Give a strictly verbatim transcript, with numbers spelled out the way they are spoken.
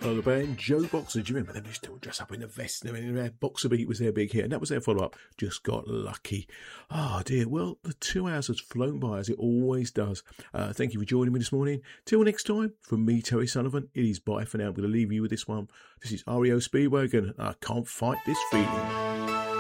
Oh, the band Joe Boxer. Do you remember them? They used to dress up in a vest and everything. Boxer Beat was their big hit, and that was their follow-up. Just Got Lucky. Oh, dear. Well, the two hours has flown by, as it always does. Uh, thank you for joining me this morning. Till next time, from me, Terry Sullivan, it is bye for now. I'm going to leave you with this one. This is R E O Speedwagon. I Can't Fight This Feeling.